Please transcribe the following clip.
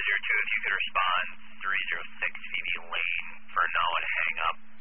302, if you could respond 306 Phoebe Lane for Noah to hang up.